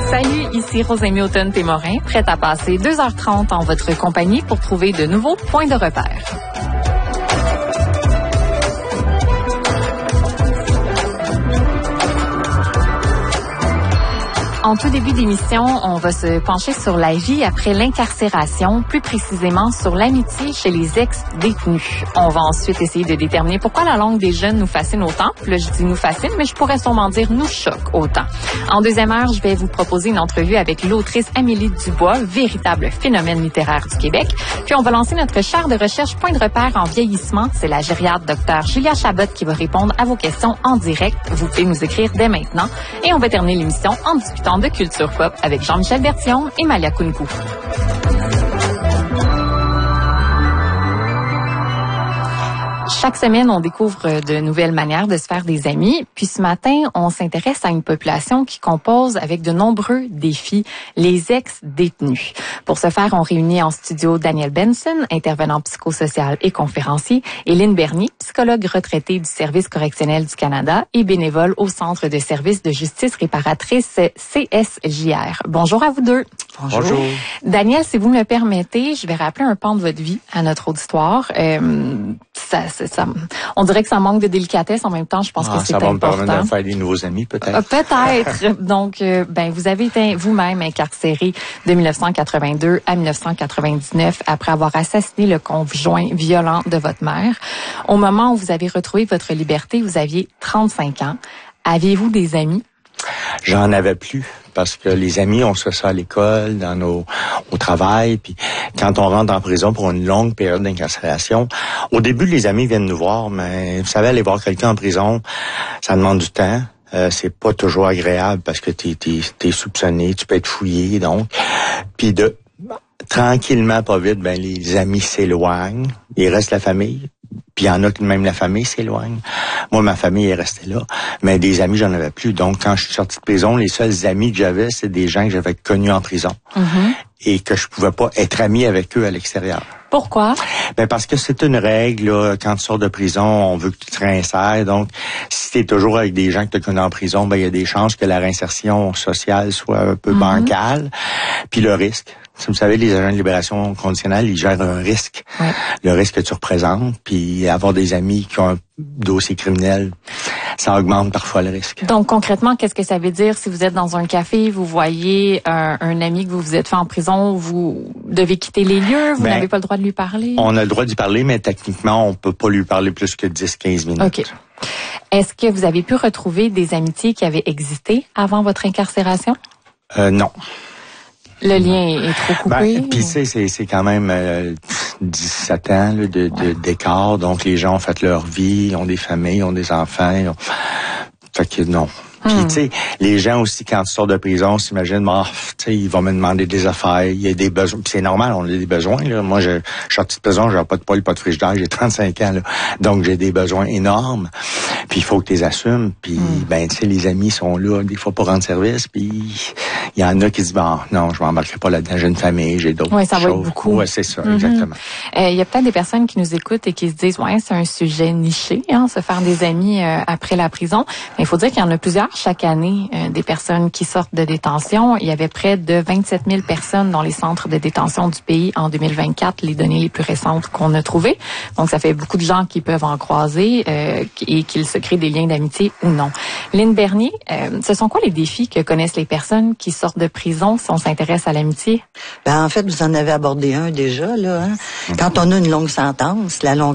Salut, ici Rosémie Automne-Témorin, prête à passer 2h30 en votre compagnie pour trouver de nouveaux points de repère. En tout début d'émission, on va se pencher sur la vie après l'incarcération, plus précisément sur l'amitié chez les ex-détenus. On va ensuite essayer de déterminer pourquoi la langue des jeunes nous fascine autant. Puis là, je dis nous fascine, mais je pourrais sûrement dire nous choque autant. En deuxième heure, je vais vous proposer une entrevue avec l'autrice Amélie Dubois, véritable phénomène littéraire du Québec. Puis on va lancer notre char de recherche point de repère en vieillissement. C'est la gériatre Dr Julia Chabot qui va répondre à vos questions en direct. Vous pouvez nous écrire dès maintenant. Et on va terminer l'émission en discutant de culture pop avec Jean-Michel Bertillon et Malia Kounkou. Chaque semaine, on découvre de nouvelles manières de se faire des amis. Puis ce matin, on s'intéresse à une population qui compose avec de nombreux défis, les ex-détenus. Pour ce faire, on réunit en studio Daniel Benson, intervenant psychosocial et conférencier, et Lynn Bernier, psychologue retraitée du Service correctionnel du Canada et bénévole au Centre de services de justice réparatrice CSJR. Bonjour à vous deux. Bonjour. Daniel, si vous me le permettez, je vais rappeler un pan de votre vie à notre auditoire. On dirait que ça manque de délicatesse. En même temps, je pense que c'est important. Ça va me permettre de faire des nouveaux amis, peut-être. Peut-être. Donc, vous avez été vous-même incarcéré de 1982 à 1999 après avoir assassiné le conjoint violent de votre mère. Au moment où vous avez retrouvé votre liberté, vous aviez 35 ans. Aviez-vous des amis? J'en avais plus parce que les amis, on se fait ça à l'école, au travail, puis quand on rentre en prison pour une longue période d'incarcération, au début, les amis viennent nous voir, mais vous savez, aller voir quelqu'un en prison, ça demande du temps. C'est pas toujours agréable parce que t'es soupçonné, tu peux être fouillé, donc. Puis tranquillement, pas vite, les amis s'éloignent, il reste la famille. Puis il y en a qui même la famille s'éloigne. Moi, ma famille est restée là. Mais des amis, j'en avais plus. Donc, quand je suis sorti de prison, les seuls amis que j'avais, c'est des gens que j'avais connus en prison. Mm-hmm. Et que je pouvais pas être ami avec eux à l'extérieur. Pourquoi? Parce que c'est une règle, là, quand tu sors de prison, on veut que tu te réinsères. Donc, si tu es toujours avec des gens que tu connais en prison, il y a des chances que la réinsertion sociale soit un peu bancale. Puis le risque. Vous savez, les agents de libération conditionnelle, ils gèrent un risque. Ouais. Le risque que tu représentes, puis avoir des amis qui ont un dossier criminel, ça augmente parfois le risque. Donc, concrètement, qu'est-ce que ça veut dire si vous êtes dans un café, vous voyez un ami que vous vous êtes fait en prison, vous devez quitter les lieux, vous n'avez pas le droit de lui parler? On a le droit d'y parler, mais techniquement, on peut pas lui parler plus que 10-15 minutes. OK. Est-ce que vous avez pu retrouver des amitiés qui avaient existé avant votre incarcération? Non. Le lien est trop coupé? Puis tu sais, c'est quand même 17 ans là, d'écart. Donc les gens ont fait leur vie, ils ont des familles, ils ont des enfants. Fait que non. Puis tu sais, les gens aussi, quand tu sors de prison, s'imaginent, tu sais, ils vont me demander des affaires, il y a des besoins. Puis c'est normal, on a des besoins. Là. Moi, je suis sorti de prison, j'ai pas de poêle, pas de frigidaire, j'ai 35 ans. Là. Donc j'ai des besoins énormes. Puis il faut que tu les assumes. Puis tu sais, les amis sont là des fois pour rendre service. Puis il y en a qui disent, non, je m'embarquerai pas là-dedans, j'ai une famille, j'ai d'autres choses. Oui, ça va être beaucoup. Oui, c'est ça, exactement. Il y a peut-être des personnes qui nous écoutent et qui se disent, c'est un sujet niché, se faire des amis après la prison. Mais il faut dire qu'il y en a plusieurs chaque année, des personnes qui sortent de détention. Il y avait près de 27 000 personnes dans les centres de détention du pays en 2024, les données les plus récentes qu'on a trouvées. Donc, ça fait beaucoup de gens qui peuvent en croiser et qu'ils se créent des liens d'amitié ou non. Lynn Bernier, ce sont quoi les défis que connaissent les personnes qui sortent de prison si on s'intéresse à l'amitié? En fait, vous en avez abordé un déjà, là. Quand on a une longue sentence, la longueur